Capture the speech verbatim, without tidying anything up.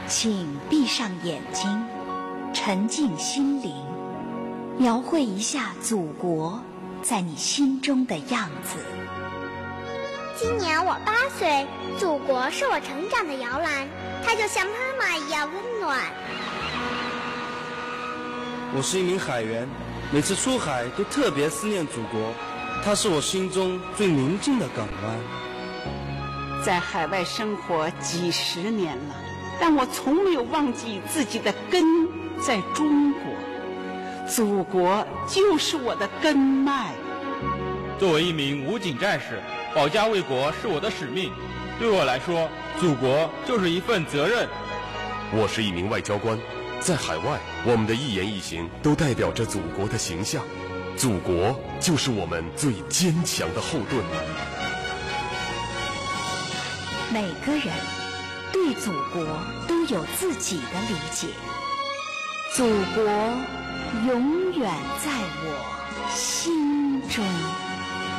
请闭上眼睛，沉静心灵，描绘一下祖国在你心中的样子。 今年我八岁，祖国是我成长的摇篮，它就像妈妈一样温暖。 我是一名海员，每次出海都特别思念祖国，它是我心中最宁静的港湾。 在海外生活几十年了，但我从没有忘记自己的根在中国，祖国就是我的根脉。 作为一名武警战士，保家卫国是我的使命，对我来说，祖国就是一份责任。 我是一名外交官，在海外，我们的一言一行都代表着祖国的形象，祖国就是我们最坚强的后盾。 每个人对祖国都有自己的理解，祖国永远在我心中。